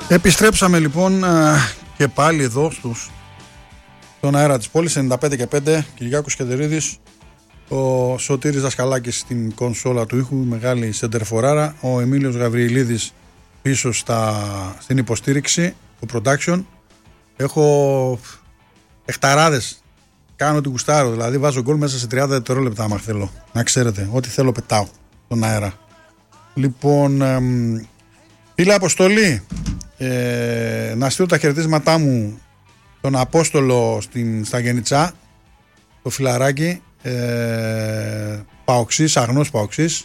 Επιστρέψαμε λοιπόν και πάλι εδώ στον αέρα της πόλης 95 και 5. Κυριάκος Κεντερίδης, ο Σωτήρης Δασκαλάκης στην κονσόλα του ήχου, μεγάλη σεντερφοράρα, ο Εμίλιος Γαβριηλίδης πίσω στην υποστήριξη, το production. Έχω εκταράδες, κάνω την κουστάρω, δηλαδή βάζω γκολ μέσα σε 30 δευτερόλεπτα άμα θέλω, να ξέρετε, ό,τι θέλω πετάω στον αέρα. Λοιπόν, φίλε Αποστολή, να στείλω τα χαιρετίσματά μου τον Απόστολο στα Γενιτσά, το φιλαράκι, Παοξής, αγνός Παοξής,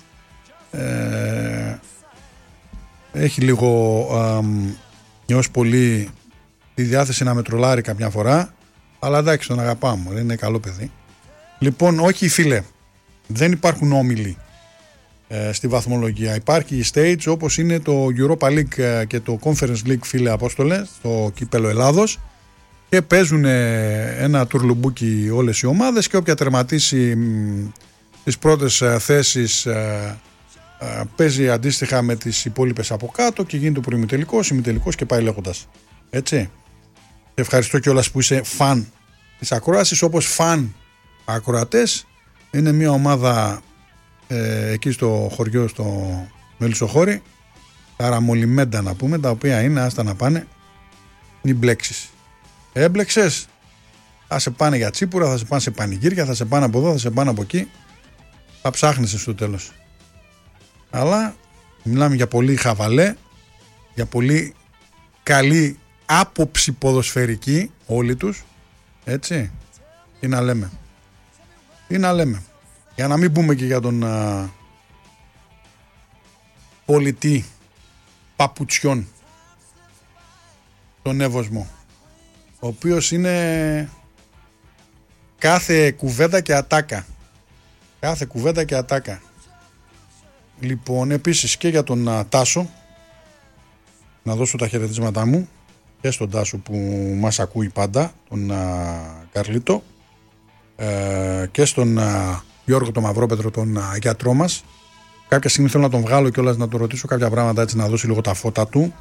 έχει λίγο νιώσει πολύ τη διάθεση να με τρολάρει καμιά φορά, αλλά εντάξει, τον αγαπάμε, δεν είναι καλό παιδί. Λοιπόν, όχι φίλε, δεν υπάρχουν όμιλοι στη βαθμολογία. Υπάρχει η stage όπως είναι το Europa League και το Conference League, φίλε Απόστολε, στο κύπελο Ελλάδος, και παίζουν ένα τουρλουμπούκι όλες οι ομάδες και όποια τερματίσει τις πρώτες θέσεις παίζει αντίστοιχα με τις υπόλοιπες από κάτω και γίνεται ο προημιτελικός, ημιτελικός και πάει λέγοντας. Έτσι. Και ευχαριστώ κιόλας που είσαι φαν της ακρόασης, όπως φαν ακροατές. Είναι μια ομάδα εκεί στο χωριό, στο Μελισσοχώρι, καραμολιμέντα να πούμε, τα οποία είναι άστα να πάνε, μην μπλέξεις. Έμπλεξες, θα σε πάνε για τσίπουρα, θα σε πάνε σε πανηγύρια, θα σε πάνε από εδώ, θα σε πάνε από εκεί, θα ψάχνεσαι στο τέλος. Αλλά μιλάμε για πολύ χαβαλέ, για πολύ καλή άποψη ποδοσφαιρική όλοι τους, έτσι, τι να λέμε, για να μην πούμε και για τον πολιτή παπουτσιών, τον Εύωσμο, ο οποίος είναι κάθε κουβέντα και ατάκα. Λοιπόν, επίσης και για τον Τάσο, να δώσω τα χαιρετίσματά μου και στον Τάσο που μας ακούει πάντα, τον Καρλίτο, και στον Γιώργο το Μαυρόπετρο, τον γιατρό μας. Κάποια στιγμή θέλω να τον βγάλω κιόλας να τον ρωτήσω κάποια πράγματα, έτσι να δώσει λίγο τα φώτα του.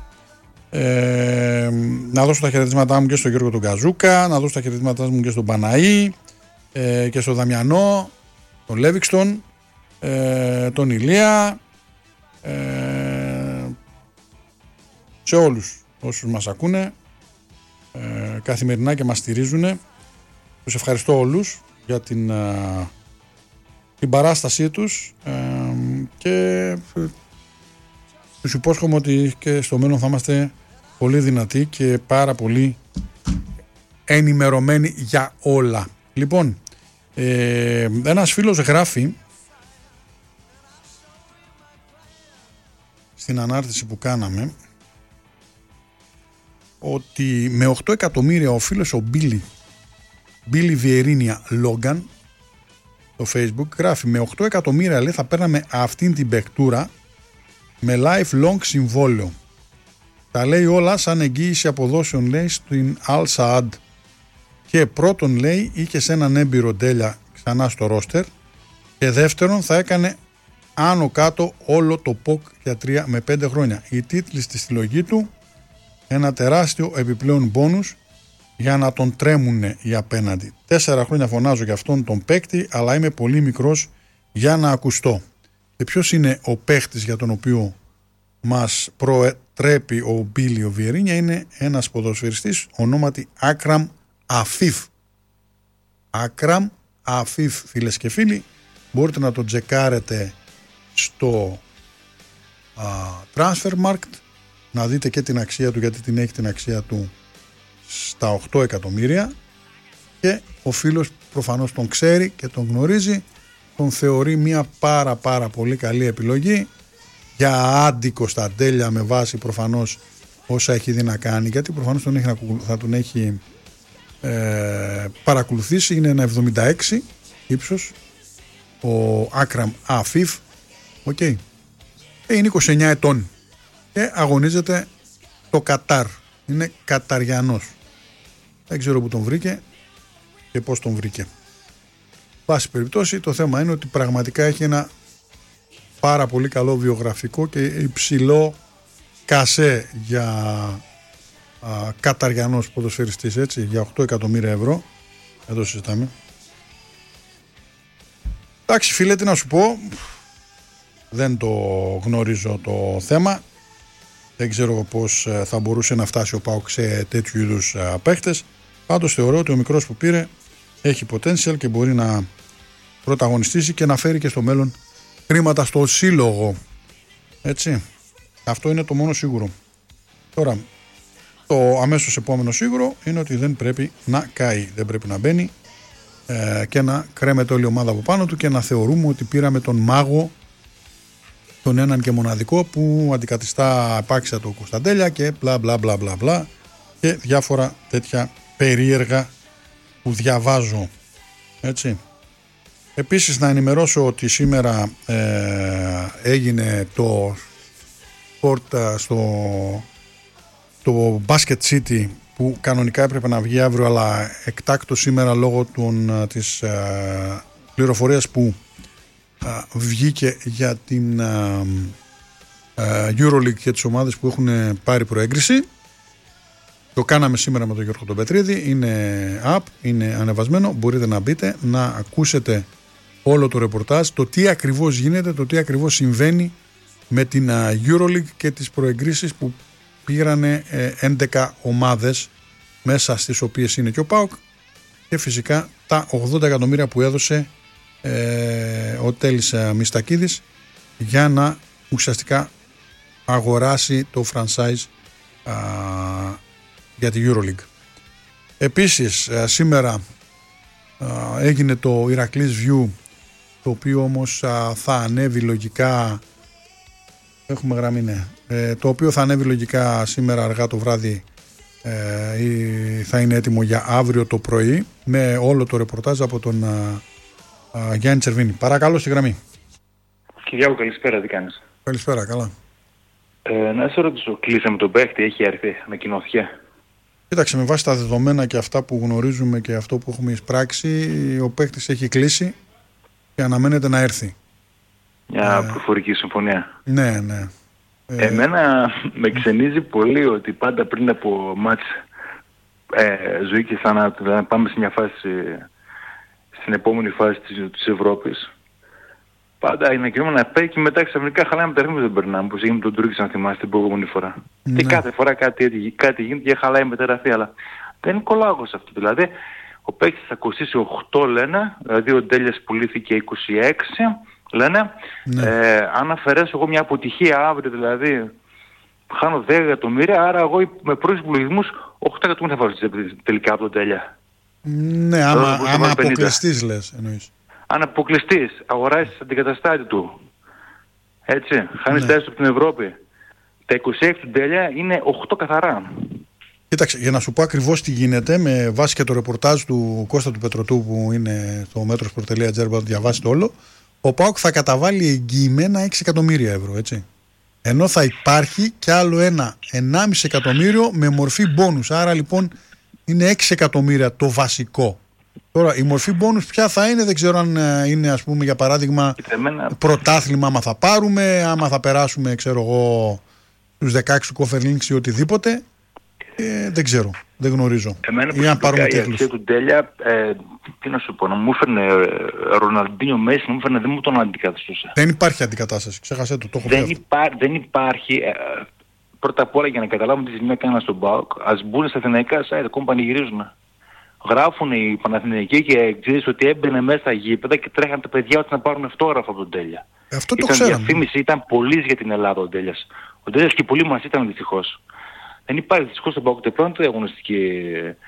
Να δώσω τα χαιρετίσματά μου και στον Γιώργο τον Καζούκα, να δώσω τα χαιρετίσματά μου και στον Παναή, και στον Δαμιανό, τον Λέβιξτον, τον Ηλία, σε όλους όσους μας ακούνε καθημερινά και μας στηρίζουν. Τους ευχαριστώ όλους για την παράστασή τους, και τους υπόσχομαι ότι και στο μέλλον θα είμαστε πολύ δυνατοί και πάρα πολύ ενημερωμένοι για όλα. Λοιπόν, ένας φίλος γράφει στην ανάρτηση που κάναμε ότι με 8 εκατομμύρια ο φίλος ο Μπίλι Βιερίνια Λόγκαν στο Facebook γράφει, με 8 εκατομμύρια λέει θα παίρναμε αυτήν την παικτούρα με lifelong συμβόλαιο. Τα λέει όλα σαν εγγύηση αποδόσεων, λέει, στην Al Saad, και πρώτον λέει είχε σε έναν έμπειρο Ντέλια ξανά στο ρόστερ, και δεύτερον θα έκανε άνω κάτω όλο το ΠΟΚ για 3 με 5 χρόνια. Οι τίτλοι στη συλλογή του, ένα τεράστιο επιπλέον μπόνους για να τον τρέμουνε οι απέναντι. 4 χρόνια φωνάζω για αυτόν τον παίκτη, αλλά είμαι πολύ μικρός για να ακουστώ. Και ποιος είναι ο παίκτης για τον οποίο μας προτρέπει ο Μπίλιο Βιερίνια? Είναι ένας ποδοσφαιριστής ονόματι Άκραμ Αφίφ. Άκραμ Αφίφ, φίλες και φίλοι, μπορείτε να το τσεκάρετε στο Transfermarkt, να δείτε και την αξία του, γιατί την έχει την αξία του στα 8 εκατομμύρια, και ο φίλος προφανώς τον ξέρει και τον γνωρίζει, τον θεωρεί μια πάρα πολύ καλή επιλογή για άντικο στα τέλεια, με βάση προφανώς όσα έχει δει να κάνει, γιατί προφανώς θα τον έχει παρακολουθήσει. Είναι ένα 76 ύψος ο Άκραμ Αφίφ, okay. Είναι 29 ετών και αγωνίζεται το Κατάρ, είναι Καταριανός. Δεν ξέρω που τον βρήκε και πώς τον βρήκε. Πάση περιπτώσει, το θέμα είναι ότι πραγματικά έχει ένα πάρα πολύ καλό βιογραφικό και υψηλό κασέ για Καταριανός ποδοσφαιριστής, έτσι, για 8 εκατομμύρια ευρώ. Εδώ συζητάμε. Εντάξει φίλε, τι να σου πω, δεν το γνωρίζω το θέμα. Δεν ξέρω πώς θα μπορούσε να φτάσει ο ΠΑΟΚ σε τέτοιου είδους παίχτες. Πάντως θεωρώ ότι ο μικρός που πήρε έχει potential και μπορεί να πρωταγωνιστήσει και να φέρει και στο μέλλον χρήματα στο σύλλογο. Έτσι. Αυτό είναι το μόνο σίγουρο. Τώρα, το αμέσως επόμενο σίγουρο είναι ότι δεν πρέπει να καεί, δεν πρέπει να μπαίνει και να κρέμεται όλη η ομάδα από πάνω του και να θεωρούμε ότι πήραμε τον μάγο, τον έναν και μοναδικό που αντικαθιστά επάξια του Κωνσταντέλια και μπλα μπλα μπλα μπλα μπλα και διάφορα τέτοια περίεργα που διαβάζω. Έτσι. Επίσης να ενημερώσω ότι σήμερα έγινε το sport στο Basket City που κανονικά έπρεπε να βγει αύριο, αλλά εκτάκτως σήμερα λόγω της πληροφορίας που βγήκε για την EuroLeague και τις ομάδες που έχουν πάρει προέγκριση. Το κάναμε σήμερα με τον Γιώργο τον Πετρίδη. Είναι app, είναι ανεβασμένο. Μπορείτε να μπείτε, να ακούσετε όλο το ρεπορτάζ, το τι ακριβώς γίνεται, το τι ακριβώς συμβαίνει με την EuroLeague και τις προεγκρίσεις που πήρανε 11 ομάδες, μέσα στις οποίες είναι και ο ΠΑΟΚ, και φυσικά τα 80 εκατομμύρια που έδωσε ο Τέλης Μιστακίδης για να ουσιαστικά αγοράσει το franchise για τη EuroLeague. Επίσης σήμερα έγινε το Ηρακλής View, το οποίο όμως θα ανέβει λογικά, έχουμε γραμμή, ναι, το οποίο θα ανέβει λογικά σήμερα αργά το βράδυ ή θα είναι έτοιμο για αύριο το πρωί, με όλο το ρεπορτάζ από τον Γιάννη Τσερβίνη. Παρακαλώ, στη γραμμή. Κυριάκο, καλησπέρα, τι κάνεις? Καλησπέρα, καλά. Να σε ρωτήσω, κλείσαμε τον παίχτη, έχει έρθει, ανακοινώθηκε? Κοίταξε, με βάση τα δεδομένα και αυτά που γνωρίζουμε και αυτό που έχουμε εισπράξει, ο παίχτης έχει κλείσει και αναμένεται να έρθει. Μια προφορική συμφωνία. Ναι, ναι. Εμένα με ξενίζει πολύ ότι πάντα πριν από μάτς ζωή και θανάτου, δηλαδή πάμε σε μια φάση, στην επόμενη φάση της Ευρώπης, πάντα είναι κρίμα να παίρνει και μετά ξαφνικά χαλάμε τα ρυθμούς, δεν περνάμε, όπως έγινε με τον Τούρκης, αν θυμάστε, την προηγούμενη φορά. Ναι. Και κάθε φορά κάτι γίνεται και χαλάει μεταγραφή, αλλά δεν κολλάω σε αυτό. Δηλαδή ο παίκτης θα κοστίσει 8 λένε, δηλαδή ο Ντέλιας πουλήθηκε 26 λένε. Ναι. Αν αφαιρέσω εγώ μια αποτυχία αύριο, δηλαδή χάνω 10 εκατομμύρια, άρα εγώ με πρώτους υπολογισμούς 8 εκατομμύρια θα βάζω τελικά από τον Τέλεια. Ναι, άμα αποκλειστείς λες, εννοείς. Αν αποκλειστείς, αγοράσεις αντικαταστάτη του, έτσι, χάνεις τέσσερα από την Ευρώπη, τα 26 του Τέλεια είναι 8 καθαρά. Κοίταξε, για να σου πω ακριβώς τι γίνεται, με βάση και το ρεπορτάζ του Κώστα του Πετροτού που είναι στο metrosport.gr, να το διαβάσετε όλο, ο ΠΑΟΚ θα καταβάλει εγγυημένα 6 εκατομμύρια ευρώ, έτσι. Ενώ θα υπάρχει κι άλλο 1,5 εκατομμύριο με μορφή μπόνους. Άρα λοιπόν είναι 6 εκατομμύρια το βασικό. Τώρα η μορφή μπόνους ποια θα είναι, δεν ξέρω αν είναι, ας πούμε, για παράδειγμα πρωτάθλημα άμα θα πάρουμε, άμα θα περάσουμε, ξέρω εγώ, τους 16 Conference League ή οτιδήποτε. Δεν ξέρω, δεν γνωρίζω. Εμένα προσωπικά η αξία του Τέλεια, τι να σου πω, να μου έφερνε Ροναλντίνιο Μέση, να μου έφερνε, δεν μου τον αντικαταστούσε. Δεν υπάρχει αντικατάσταση, ξέχασέ το, έχω πει. Δεν υπάρχει, πρώτα απ' όλα για να καταλάβουμε τι ζημία κάνα στον ΠΑΟΚ, ας μπουν στα αθηναϊκά site, ακόμα πανηγυρίζουν. Γράφουν οι Παναθηναϊκοί και ξέρεις ότι έμπαινε μέσα στα γήπεδα και τρέχαν τα παιδιά ότι να πάρουν αυτόγραφο από τον Τέλεια. Αυτό το ξέραμε. Η διαφήμιση ήταν πολλής για την Ελλάδα ο Τέλειας. Ο Τέλειας και πολλοί μας ήταν δυστυχώς. Δεν υπάρχει δυστυχώς στον ΠΑΟΚ ούτε πλέον ούτε αγωνιστική,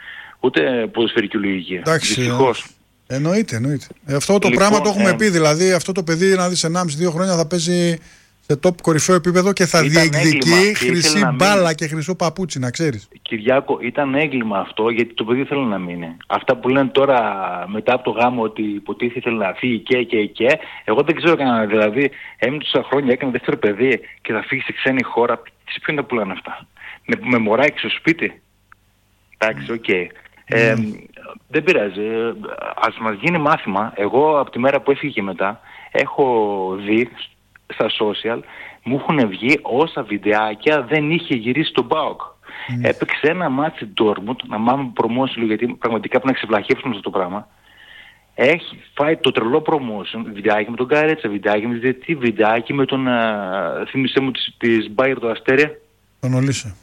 ούτε ποδοσφαιρική λογική. Εντάξει, δυστυχώς. Εννοείται. Αυτό το πράγμα το έχουμε πει. Δηλαδή αυτό το παιδί να δεις 1,5-2 χρόνια θα παίζει σε top κορυφαίο επίπεδο και θα διεκδικεί χρυσή μπάλα και χρυσό παπούτσι, να ξέρεις. Κυριάκο, ήταν έγκλημα αυτό γιατί το παιδί θέλει να μείνει. Αυτά που λένε τώρα μετά από το γάμο ότι υποτίθεται ήθελε να φύγει και. Εγώ δεν ξέρω κανένα. Δηλαδή έμεινε τόσα χρόνια, έκανε δεύτερο παιδί και θα φύγει σε ξένη χώρα. Σε ποιον τα πουλάνε αυτά? Με μωράκι στο σπίτι. Εντάξει, οκ. Δεν πειράζει. Ας μας γίνει μάθημα. Εγώ από τη μέρα που έφυγε και μετά έχω δει στα social, μου έχουν βγει όσα βιντεάκια δεν είχε γυρίσει τον ΠΑΟΚ. Έπαιξε ένα μάτσι Ντόρμουντ, να μάθουμε προμόσιο, γιατί πραγματικά πρέπει να ξεβλαχεύσουμε αυτό το πράγμα. Έχει φάει το τρελό promotion, βιντεάκι με τον Καρέτσα, βιντεάκι με τη Δετή, βιντεάκι με τον, θύμισέ μου, της Μπάιερ το Αστέρια. Τον Ολύσε.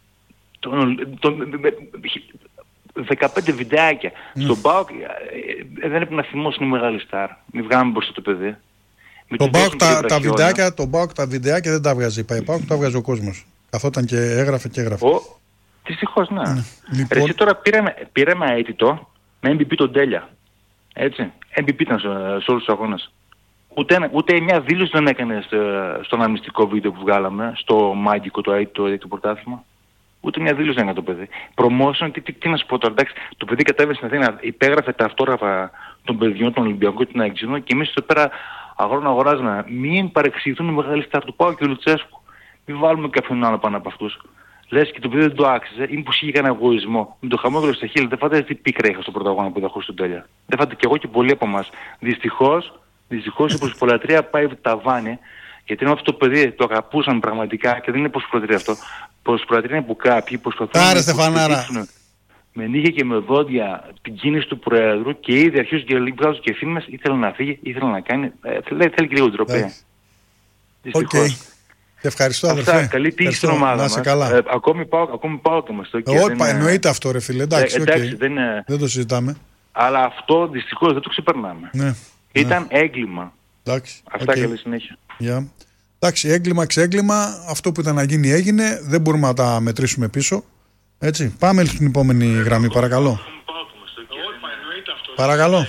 15 βιντεάκια. Στον ΠΑΟΚ δεν έπρεπε να θυμώσουν μεγάλη στάρ. Μην βγάλουμε μπροστά το παιδί. Τον ΠΑΟΚ τα βιντεάκια δεν τα βγάζει. Η ΠΑΟΚ τα βγάζει ο κόσμος. Καθόταν και έγραφε και έγραφε. Δυστυχώς, ναι. Λοιπόν... Εσύ τώρα πήραμε αίτητο με MVP τον Τέλια. Έτσι. MVP ήταν σε όλους τους αγώνες. Ούτε μια δήλωση δεν έκανε στο αναμνηστικό βίντεο που βγάλαμε, στο μάγκικο το αίτητο πρωτάθλημα. Ούτε μια δήλωση δεν έκανε το παιδί. Promotion, τι να σου πω τώρα, εντάξει, το παιδί κατέβησε στην Αθήνα, υπέγραφε τα αυτόγραφα των παιδιών, των Ολυμπιακών και των Αεξινών και εμείς εδώ πέρα αγοράζουμε. Μην παρεξηγηθούν οι μεγάλοι στάρ του ΠΑΟΚ και ο Λουτσέσκου. Μην βάλουμε κάποιον άλλο πάνω από αυτούς. Λες και το παιδί δεν το άξιζε, ή πως είχε κανένα εγωισμό. Με το χαμόγελο στα χείλη, δεν φαντάζεσαι τι πίκρα είχα στο πρώτο αγώνα που είδα χωρίς τον Τέλια. Δεν φαντάζεσαι και εγώ και πολλοί από εμάς. Δυστυχώς η προσπολατρία πάει ταβάνι, γιατί είναι αυτό το παιδί το αγαπούσαν πραγματικά και δεν είναι προσπολατρία αυτό. Προσπολατρία είναι που κάποιοι προσπαθούν να υποστηρίξουν με νύχια και με δόντια την κίνηση του Προέδρου και ήδη αρχίζουν και βγάζουν και φήμες, ήθελε να φύγει, ήθελε να κάνει. Θέλει και λίγο ντροπή. Δυστυχώς. Ευχαριστώ, αδερφέ. Καλή τύχη στην ομάδα μας. Ακόμη πάω και μας το εννοείται αυτό, ρε φίλε. Εντάξει, δεν το συζητάμε. Αλλά αυτό δυστυχώς δεν το ξεπερνάμε. Ήταν έγκλημα. Αυτά, καλή συνέχεια. Εντάξει, έγκλημα, ξέγκλημα. Αυτό που ήταν να γίνει έγινε. Δεν μπορούμε να τα μετρήσουμε πίσω. Έτσι. Πάμε στην επόμενη γραμμή, παρακαλώ. Παρακαλώ.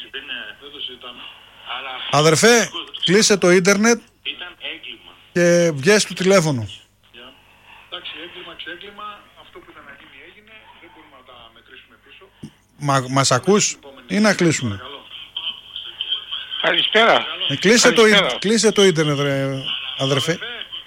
Αδερφέ, κλείσε το ίντερνετ και βγες του τηλέφωνο. Εντάξει, έγκλημα, ξέγκλημα, αυτό που ήταν να γίνει έγινε, δεν μπορούμε να τα μετρήσουμε πίσω. Μας ακούς ή να κλείσουμε? Καλησπέρα. Κλείσε το ίντερνετ, ρε, αδερφέ.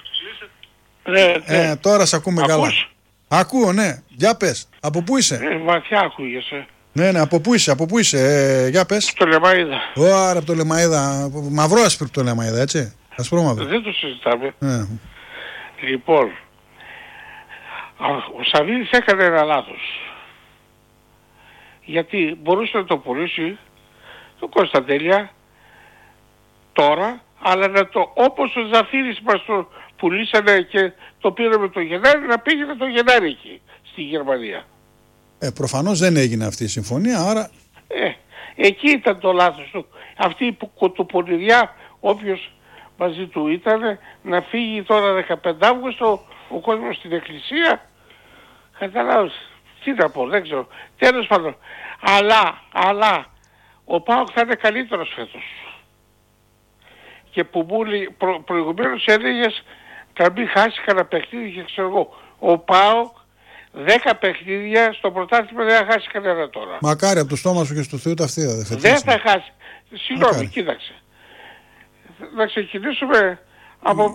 Τώρα σε ακούμε καλά. Ακούω, ναι. Για πες. Από πού είσαι? Βαθιά ακούγεσαι. Ναι, από πού είσαι, για πες. Το Λεμαΐδα. Ωρα, από το Λεμαΐδα. Μαυρό άσπρο το Λεμαΐδα, έτσι. Ασπρόμαυρο. Δεν το συζητάμε. Λοιπόν, ο Σαββίδης έκανε ένα λάθος. Γιατί μπορούσε να το πουλήσει το Κωνσταντέλια τώρα, αλλά όπως ο Ζαφύρης μας το πουλήσανε και το πήραμε το Γενάρη, να πήγαινε το Γενάρη εκεί, στη Γερμανία. Προφανώς δεν έγινε αυτή η συμφωνία, άρα... Εκεί ήταν το λάθος του. Αυτή η κοτοπονηριά, όποιος μαζί του ήταν, να φύγει τώρα 15 Αύγουστο ο κόσμος στην εκκλησία. Καταλάβεις, τι να πω, δεν ξέρω. Τέλος πάντων. Αλλά ο ΠΑΟΚ θα είναι καλύτερος φέτος. Και που προηγουμένως έλεγες να μην χάσει κανένα παιχνίδι και ξέρω εγώ. Ο ΠΑΟΚ 10 παιχνίδια στο πρωτάθλημα δεν θα χάσει κανένα τώρα. Μακάρι από το στόμα σου και στο Θεό τα αυτιά. Δεν θα χάσει. Συγγνώμη, κοίταξε. Να ξεκινήσουμε από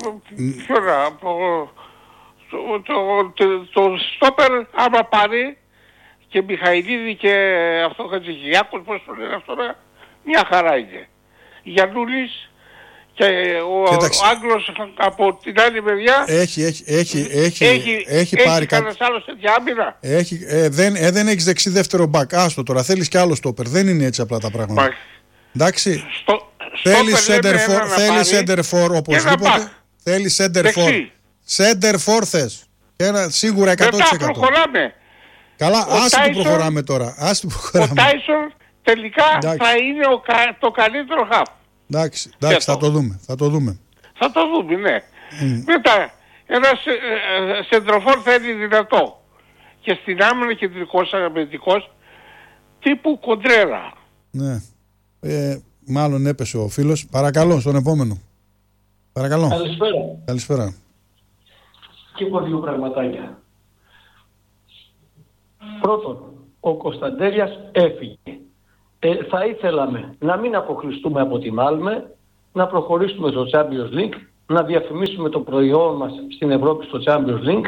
το στόπερ άμα πάρει και Μιχαηλίδη και αυτό Χατζηγιάκος, πώς το λένε αυτό, μια χαρά είναι. Γιαννούλης και ο Άγγλος από την άλλη μεριά έχει πάρει κανένας άλλος τέτοια άμυνα. Δεν έχεις δεξί δεύτερο μπακ. Άστο τώρα, θέλεις και άλλο στόπερ. Δεν είναι έτσι απλά τα πράγματα. Εντάξει. Θέλεις center for οπωσδήποτε. Θέλεις center for θες. Σίγουρα 100%. Μετά προχωράμε. Καλά, άσε που προχωράμε τώρα. Ο Τάισον τελικά θα είναι το καλύτερο χαπ. Εντάξει, θα το δούμε. Θα το δούμε, ναι. Μετά, ένας σεντροφόρ θα είναι δυνατό. Και στην άμυνα κεντρικός αμυντικός τύπου Κοντρέρα. Ναι. Μάλλον έπεσε ο φίλος. Παρακαλώ, στον επόμενο. Παρακαλώ. Καλησπέρα. Και έχω δύο πραγματάκια. Πρώτον, ο Κωνσταντέλιας έφυγε. Θα ήθελαμε να μην αποκλειστούμε από τη Μάλμε, να προχωρήσουμε στο Champions League, να διαφημίσουμε το προϊόν μας στην Ευρώπη στο Champions League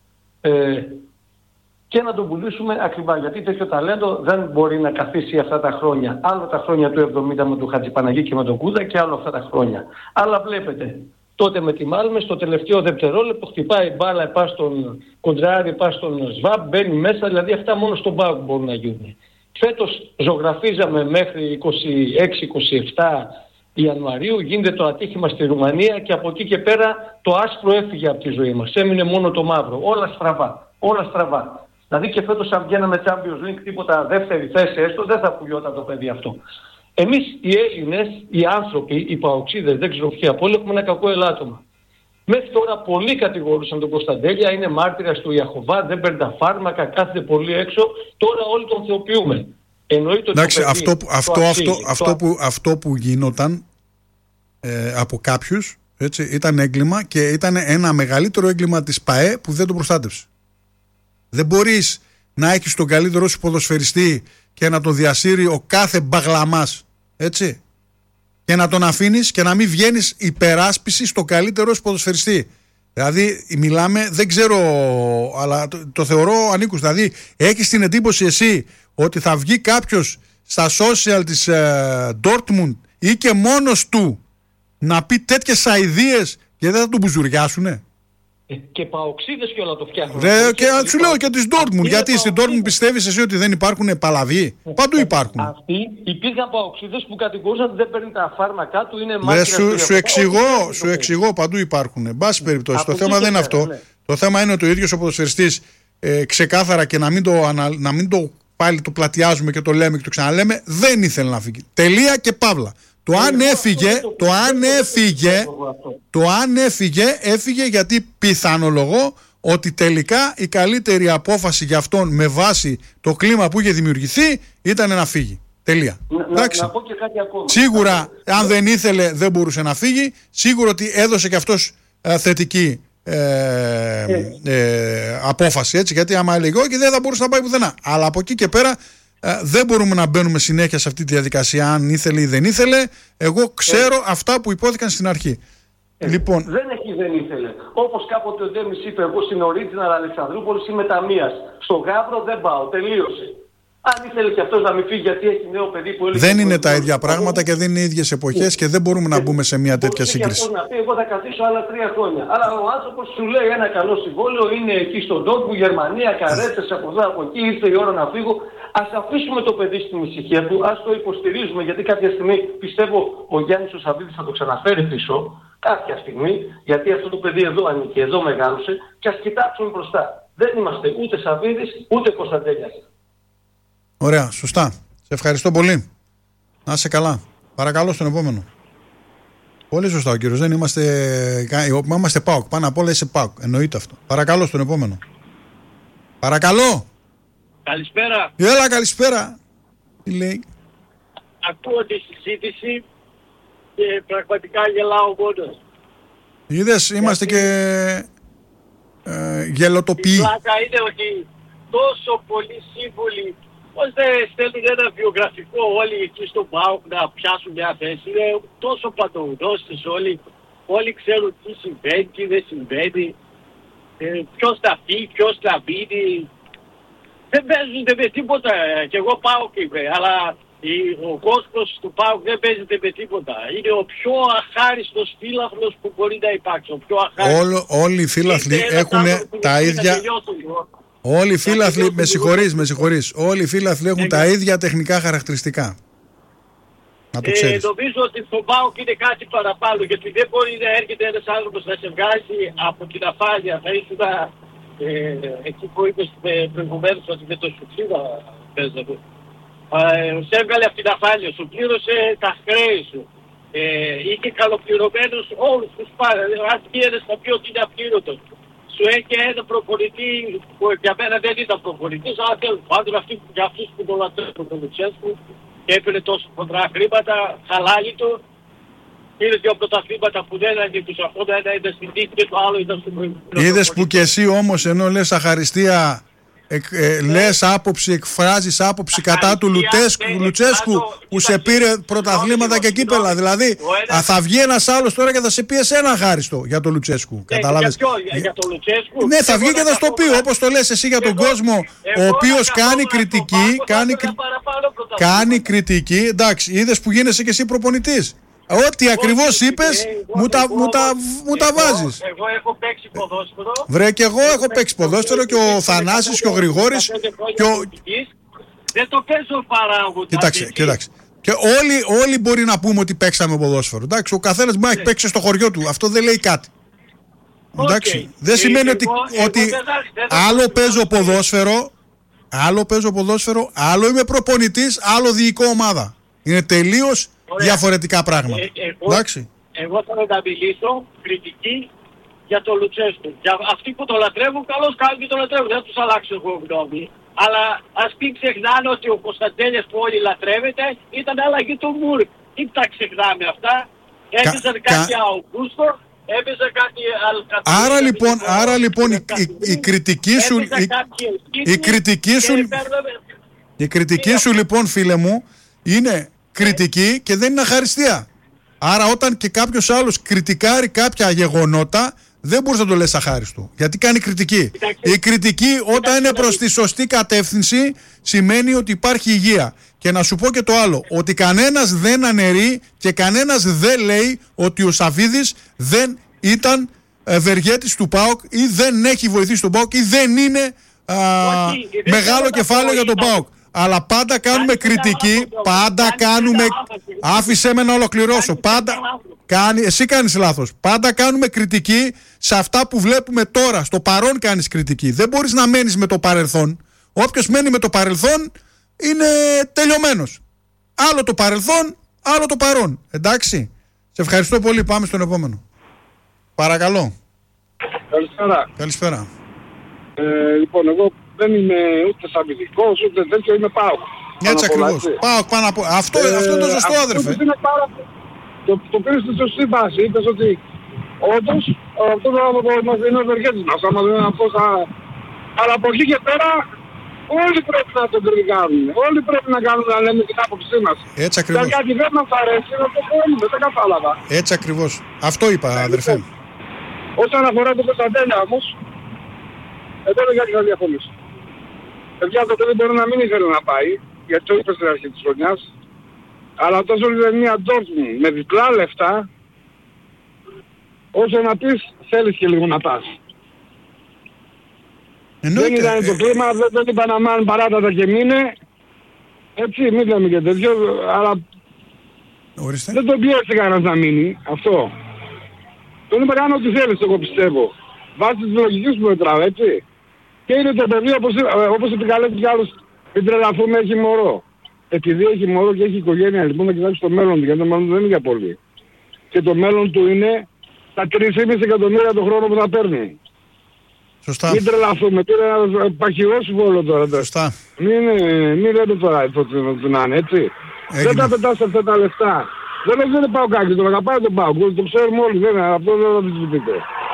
και να τον πουλήσουμε ακριβά. Γιατί τέτοιο ταλέντο δεν μπορεί να καθίσει αυτά τα χρόνια. Άλλο τα χρόνια του 70 με τον Χατζηπαναγή και με τον Κούδα και άλλο αυτά τα χρόνια. Αλλά βλέπετε, τότε με τη Μάλμε, στο τελευταίο δευτερόλεπτο χτυπάει μπάλα, πά στον κοντράρι, πά στον Σβάμπ, μπαίνει μέσα, δηλαδή αυτά μόνο στον ΠΑΟΚ μπορούν να γίνουν. Φέτος ζωγραφίζαμε μέχρι 26-27 Ιανουαρίου, γίνεται το ατύχημα στη Ρουμανία και από εκεί και πέρα το άσπρο έφυγε από τη ζωή μας. Έμεινε μόνο το μαύρο. Όλα στραβά. Όλα στραβά. Δηλαδή και φέτος αν βγαίναμε Champions League τίποτα δεύτερη θέση έστω, δεν θα πουλιόταν το παιδί αυτό. Εμείς οι Έλληνες, οι άνθρωποι, οι παοξίδες, δεν ξέρω ποιοι από όλοι, έχουμε ένα κακό ελάττωμα. Μέχρι τώρα πολλοί κατηγορούσαν τον Κωνσταντέλια, είναι μάρτυρας του Ιαχωβά, δεν παίρνει τα φάρμακα, κάθεται πολύ έξω. Τώρα όλοι τον θεοποιούμε. Εννοείται ότι εντάξει, αυτό που γινόταν από κάποιους, έτσι, ήταν έγκλημα και ήταν ένα μεγαλύτερο έγκλημα της ΠΑΕ που δεν τον προστάτευσε. Δεν μπορείς να έχεις τον καλύτερο σου ποδοσφαιριστή και να τον διασύρει ο κάθε μπαγλαμάς, έτσι, και να τον αφήνεις και να μην βγαίνεις υπεράσπιση στο καλύτερο σου ποδοσφαιριστή. Δηλαδή μιλάμε, δεν ξέρω, αλλά το θεωρώ ανήκους. Δηλαδή έχεις την εντύπωση εσύ ότι θα βγει κάποιος στα social της Dortmund ή και μόνος του να πει τέτοιες αηδίες και δεν θα τον μπουζουριάσουνε? Και παοξίδες και όλα το φτιάχνουν. Και σου λέω και της Dortmund. Γιατί στην Dortmund πιστεύεις εσύ ότι δεν υπάρχουν παλαβοί? Παντού υπάρχουν. Αυτοί υπήρχαν παοξίδες που κατηγορούσαν ότι δεν παίρνει τα φάρμακά του, είναι μάρτυρας. Σου εξηγώ, παντού υπάρχουν. Εν πάση περιπτώσει, το θέμα δεν είναι αυτό. Ναι. Το θέμα είναι ότι ο ίδιος ο ποδοσφαιριστής ξεκάθαρα και να μην το πάλι το πλατιάζουμε και το λέμε και το ξαναλέμε, δεν ήθελε να φύγει. Τελεία και παύλα. Το αν έφυγε γιατί πιθανολογώ ότι τελικά η καλύτερη απόφαση για αυτόν με βάση το κλίμα που είχε δημιουργηθεί ήταν να φύγει. Τελεία. Να πω και κάτι ακόμα. Σίγουρα αν δεν ήθελε δεν μπορούσε να φύγει. Σίγουρα ότι έδωσε και αυτός θετική απόφαση, έτσι, γιατί άμα έλεγε όχι δεν θα μπορούσε να πάει πουθενά. Αλλά από εκεί και πέρα δεν μπορούμε να μπαίνουμε συνέχεια σε αυτή τη διαδικασία αν ήθελε ή δεν ήθελε. Εγώ ξέρω αυτά που υπόθηκαν στην αρχή. Λοιπόν. Δεν ήθελε. Όπως κάποτε ο Ντέμις είπε, εγώ στην Original Αλεξανδρούπολης είμαι ταμείας. Στο Γάβρο δεν πάω. Τελείωσε. Αν ήθελε και αυτός να μην φύγει γιατί έχει νέο παιδί που έλεγε. Δεν είναι τα ίδια πράγματα και δεν είναι οι ίδιες εποχές και δεν μπορούμε να μπούμε σε μια τέτοια σύγκριση. Να πει, εγώ θα καθίσω άλλα 3 χρόνια. Αλλά ο άνθρωπος σου λέει ένα καλό συμβόλαιο, είναι εκεί στον Dortmund, Γερμανία, καρέτσες από εδώ από εκεί, ήρθε η ώρα να φύγω. Ας αφήσουμε το παιδί στην ησυχία του, ας το υποστηρίζουμε, γιατί κάποια στιγμή πιστεύω ο Γιάννης ο Σαββίδης θα το ξαναφέρει πίσω. Κάποια στιγμή, γιατί αυτό το παιδί εδώ ανήκει, εδώ μεγάλωσε, και ας κοιτάξουμε μπροστά. Δεν είμαστε ούτε Σαββίδης ούτε Κωνσταντέλιας. Ωραία, σωστά. Σε ευχαριστώ πολύ. Να είσαι καλά. Παρακαλώ στον επόμενο. Πολύ σωστά ο κύριος. Δεν είμαστε ΠΑΟΚ. Πάνω απ' όλα είσαι ΠΑΟΚ. Εννοείται αυτό. Παρακαλώ στον επόμενο. Παρακαλώ. Καλησπέρα. Έλα, καλησπέρα. Τι λέει? Ακούω τη συζήτηση και πραγματικά γελάω μόνος. Είδες, είμαστε και γελοτοποιοί. Η πλάκα είναι ότι τόσο πολλοί σύμβουλοι, πώς δεν στέλνουν ένα βιογραφικό όλοι εκεί στον ΠΑΟΚ να πιάσουν μια θέση. Είναι τόσο παντογνώστες όλοι ξέρουν τι συμβαίνει, τι δεν συμβαίνει, ποιος θα φύγει, ποιος θα μείνει. Δεν παίζονται με τίποτα. Και εγώ ΠΑΟΚ είμαι, αλλά ο κόσμος του ΠΑΟΚ δεν παίζεται με τίποτα. Είναι ο πιο αχάριστος φύλαθλος που μπορεί να υπάρξει. Ο πιο αχάριστος. Όλοι οι φύλαθλοι έχουν τα ίδια. Όλοι οι φύλαθλοι, με συγχωρείς, όλοι οι φύλαθλοι έχουν τα ίδια τεχνικά χαρακτηριστικά. Να το ξέρεις. Νομίζω ότι στο ΠΑΟΚ είναι κάτι παραπάνω, γιατί δεν μπορεί να έρχεται ένας άνθρωπος να σε βγάζει από την αφάνεια. Θα ήθελα εκεί που είπες προηγουμένως ότι με το Σουξίδα παίζαμε. Σε έβγαλε από την αφάνεια, σου πλήρωσε τα χρέη σου. Είχε καλοπληρωμένους όλους τους πάρα. Αν πήγαινες θα πει ότι είναι απλήρωτος. Σου έχει ένα προπονητή που για μένα δεν ήταν προπονητής, αλλά τέλος πάντων για αυτούς που τον λατρεύουν τον Λουτσέσκου και έφερε τόσο κοντρά χρήματα, χαλάλι του. Πήρε 2 πρωταθλήματα που δεν ήταν και τους αφόντα, ένα ήταν στην τύχη και το άλλο ήταν στην προηγούμενη. Είδες που και εσύ όμως ενώ λες αχαριστία, λες άποψη, εκφράζεις άποψη κατά του Λουτσέσκου που σε πήρε πρωταθλήματα και κύπελα. Δηλαδή θα βγει ένας άλλος τώρα και θα σε πει εσένα αχάριστο για τον Λουτσέσκου. Καταλάβες? Για τον Λουτσέσκου. Ναι, θα βγει και θα στο πει όπως το λες εσύ για τον κόσμο ο οποίος κάνει κριτική. Κάνει κριτική. Εντάξει, είδες που γίνεσαι και εσύ προπονητής. Ό,τι ακριβώς είπες, μου τα βάζεις. Εγώ έχω παίξει ποδόσφαιρο. Βρε, και εγώ έχω παίξει ποδόσφαιρο και ο Θανάσης και ο Γρηγόρης. Δεν το παίζω παράγοντα. Κοίταξε. Και όλοι μπορεί να πούμε ότι παίξαμε ποδόσφαιρο. Εντάξει, ο καθένας μπορεί να έχει παίξει στο χωριό του. Αυτό δεν λέει κάτι. Εντάξει. Δεν σημαίνει ότι άλλο παίζω ποδόσφαιρο, άλλο είμαι προπονητής, άλλο διοικώ ομάδα. Είναι τελείως διαφορετικά πράγματα. Εγώ θα μεταμιλήσω κριτική για το Λουτσέσκου. Για αυτοί που το λατρεύουν, καλώς κάνουν και το λατρεύουν. Δεν τους αλλάξω εγώ γνώμη. Αλλά ας μην ξεχνάνε ότι ο Κωνσταντέλιας που όλοι λατρεύεται ήταν αλλαγή του Μουρκ. Τι τα ξεχνάμε αυτά. Έπαιζαν κάτι Αουγκούστο, έπαιζε κάτι Αλκατή. Άρα λοιπόν η κριτική σου λοιπόν, φίλε μου, είναι κριτική και δεν είναι αχαριστία. Άρα όταν και κάποιος άλλος κριτικάρει κάποια γεγονότα, δεν μπορείς να το λες αχάριστο. Γιατί κάνει κριτική. Η κριτική όταν είναι προς τη σωστή κατεύθυνση σημαίνει ότι υπάρχει υγεία. Και να σου πω και το άλλο, ότι κανένας δεν αναιρεί και κανένας δεν λέει ότι ο Σαββίδης δεν ήταν ευεργέτης του ΠΑΟΚ ή δεν έχει βοηθήσει τον ΠΑΟΚ ή δεν είναι μεγάλο κεφάλαιο για τον ΠΑΟΚ. Αλλά πάντα κάνουμε κριτική, άφησέ με να ολοκληρώσω, εσύ κάνεις λάθος. Πάντα κάνουμε κριτική σε αυτά που βλέπουμε τώρα, στο παρόν κάνεις κριτική. Δεν μπορείς να μένεις με το παρελθόν. Όποιος μένει με το παρελθόν είναι τελειωμένος. Άλλο το παρελθόν, άλλο το παρόν. Εντάξει. Σε ευχαριστώ πολύ, πάμε στον επόμενο. Παρακαλώ. Καλησπέρα. Λοιπόν, εγώ δεν είμαι ούτε σαββιδικός, ούτε τέτοιο, είμαι ΠΑΟΚ. Έτσι ακριβώς. ΠΑΟΚ πάνω από... Αυτό είναι το σωστό, αδερφέ. Το πήρες στη σωστή βάση. Είπες ότι όντως αυτό είναι ο ευεργέτης μας. Άμα δεν είναι αυτός αλλά από εκεί και πέρα όλοι πρέπει να τον κριτικάρουν. Όλοι πρέπει να κάνουν να λέμε την άποψή μας. Έτσι ακριβώς. Και κάτι δεν μας αρέσει να το πούμε. Δεν κατάλαβα. Έτσι ακριβώς. Αυτό είπα, αδερφέ. Όσον αφορά τον Κωνσταντέλια όμως, εδώ είναι κάτι να διαφωνήσω. Παιδιά, το παιδί μπορεί να μην ήθελε να πάει, γιατί το είπε στην αρχή της χρονιάς, αλλά τόσο είναι μια Dortmund με διπλά λεφτά, όσο να πεις θέλεις και λίγο να πας. Δεν ήταν το κλίμα, δεν είπα να μάθουν παράτατα και μείνε, έτσι μην λέμε και τέτοιο, αλλά δεν τον πιέσει κανένας να μείνει, αυτό. Τον είπα κάνω ό,τι θέλεις, εγώ πιστεύω. Βάσει της λογικής που μετράω, έτσι. Και είναι το παιδί, όπως επικαλέσει κι άλλος, μην τρελαθούμε, έχει μωρό. Επειδή έχει μωρό και έχει οικογένεια, λοιπόν, να κοιτάξει το μέλλον του, γιατί το μέλλον του δεν είναι για πολύ. Και το μέλλον του είναι τα 3,5 εκατομμύρια το χρόνο που θα παίρνει. Σωστά. Μην τρελαθούμε, τώρα παχυρώσουμε όλο τώρα. Σωστά. Μην λέτε τώρα το να είναι, έτσι. Δεν τα πετάς αυτά τα λεφτά. Δεν είναι ΠΑΟΚάκι, τον αγαπάει τον ΠΑΟΚ, το ξέρουμε όλοι, αυτό δεν θα discutείτε.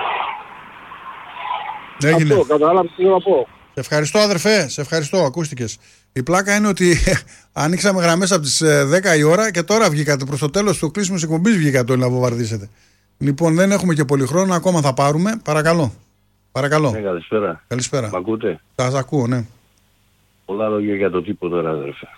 Έγινε. Αυτό, κατάλαβες τι να πω. Σε ευχαριστώ, αδερφέ, σε ευχαριστώ, ακούστηκες. Η πλάκα είναι ότι ανοίξαμε γραμμές από τις 10 η ώρα και τώρα βγήκατε προς το τέλος του κλείσιμου της εκπομπής βγήκατε όλοι να βομβαρδίσετε. Λοιπόν, δεν έχουμε και πολύ χρόνο, ακόμα θα πάρουμε. Παρακαλώ. Ναι, καλησπέρα. Καλησπέρα. Μ' ακούτε? Σας ακούω, ναι. Πολλά λόγια για το τύπο τώρα, αδερφέ.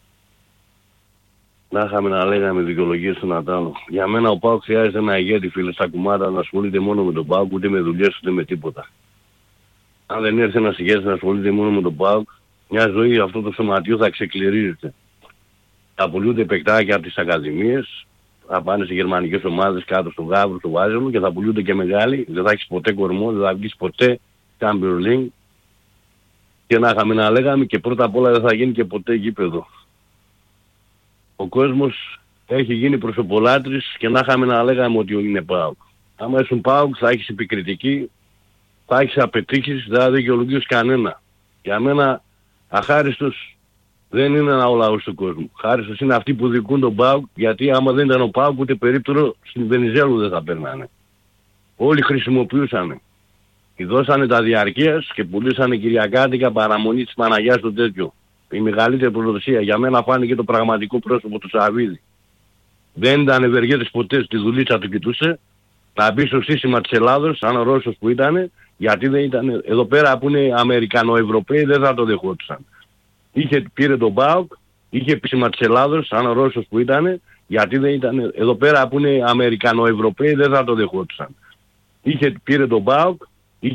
Να είχαμε να λέγαμε δικαιολογίες στον Ατάλο. Για μένα ο ΠΑΟΚ χρειάζεται ένα ηγέτη, φίλε, στα κουμάτα να ασχολείται μόνο με τον ΠΑΟΚ, ούτε με δουλειές ούτε με τίποτα. Αν δεν έρθει ένας ηγέτης να ασχολείται μόνο με τον ΠΑΟΚ, μια ζωή αυτό το σωματείο θα ξεκληρίζεται. Θα πουλούνται παικτάκια από τις ακαδημίες, θα πάνε σε γερμανικές ομάδες κάτω στο Γάβρο, στο Βάζελο και θα πουλούνται και μεγάλοι. Δεν θα έχεις ποτέ κορμό, δεν θα βγεις ποτέ Champions League. Και να είχαμε να λέγαμε και πρώτα απ' όλα δεν θα γίνει και ποτέ γήπεδο. Ο κόσμος έχει γίνει προσωπολάτρης και να είχαμε να λέγαμε ότι είναι ΠΑΟΚ. Άμα ήσουν ΠΑΟΚ θα έχεις επικριτική, θα έχεις απαιτήσεις, δεν θα δικαιολογείς κανένα. Για μένα αχάριστος δεν είναι ο λαός του κόσμου. Χάριστος είναι αυτοί που δικούν τον ΠΑΟΚ, γιατί άμα δεν ήταν ο ΠΑΟΚ ούτε περίπτερο στην Βενιζέλου δεν θα περνάνε. Όλοι χρησιμοποιούσαν. Δώσανε τα διαρκείας και πουλήσανε κυριακάτικα παραμονή της Παναγιάς στο τέτοιο. Η μεγαλύτερη προδοσία. Για μένα φάνηκε το πραγματικό πρόσωπο του Σαββίδη. Δεν ήταν ευεργέτης ποτέ, στη δουλίτσα του κοιτούσε. Να μπει στο σύστημα της Ελλάδος, σαν ο Ρώσος που ήταν, γιατί δεν ήταν. Εδώ πέρα που είναι Αμερικανοευρωπαίοι δεν θα το δεχόντουσαν. Πήρε τον ΠΑΟΚ, είχε επίσημα της Ελλάδος, σαν ο Ρώσος που ήταν, Γιατί δεν ήταν εδώ πέρα που είναι Αμερικανοευρωπαίοι, δεν θα το δεχόντουσαν. Πήρε τον ΠΑΟΚ,